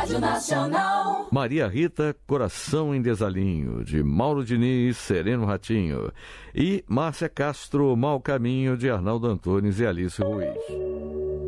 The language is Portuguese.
Rádio Nacional. Maria Rita, Coração em Desalinho, de Mauro Diniz, Sereno Ratinho. E Márcia Castro, Mau Caminho, de Arnaldo Antunes e Alice Ruiz.